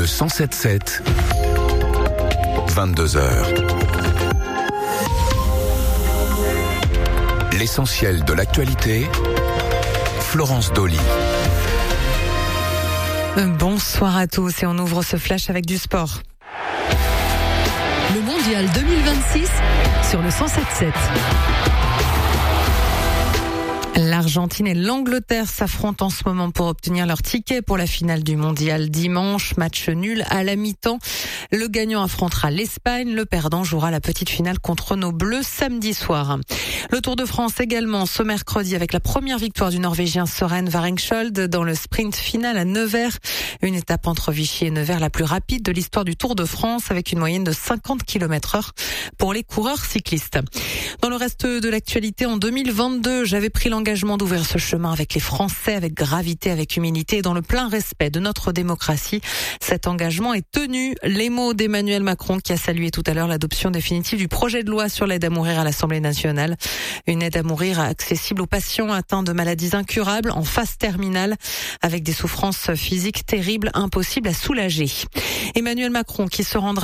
le 107.7, 22h. L'essentiel de l'actualité, Florence Dolly. Bonsoir à tous et on ouvre ce flash avec du sport. Le mondial 2026 sur le 107.7. L'Argentine et l'Angleterre s'affrontent en ce moment pour obtenir leur ticket pour la finale du mondial dimanche. Match nul à la mi-temps. Le gagnant affrontera l'Espagne. Le perdant jouera la petite finale contre nos Bleus samedi soir. Le Tour de France également ce mercredi avec la première victoire du Norvégien Søren Varenkskjold dans le sprint final à Nevers. Une étape entre Vichy et Nevers la plus rapide de l'histoire du Tour de France avec une moyenne de 50 km/h pour les coureurs cyclistes. Dans le reste de l'actualité, en 2022, j'avais pris l'engagement d'ouvrir ce chemin avec les Français, avec gravité, avec humilité et dans le plein respect de notre démocratie. Cet engagement est tenu. Les mots d'Emmanuel Macron qui a salué tout à l'heure l'adoption définitive du projet de loi sur l'aide à mourir à l'Assemblée nationale. Une aide à mourir accessible aux patients atteints de maladies incurables en phase terminale avec des souffrances physiques terribles, impossibles à soulager. Emmanuel Macron qui se rendra